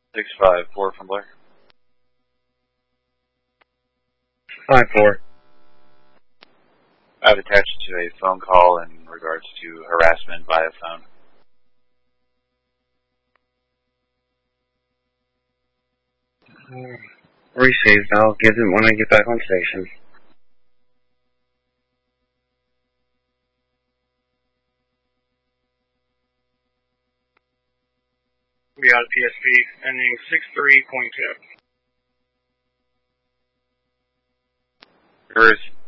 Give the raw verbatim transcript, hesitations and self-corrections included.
six five four from Blair. five four. I've attached to a phone call in regards to harassment via phone. Received. I'll give them when I get back on station. We got a P S P ending six three point two. Reverse.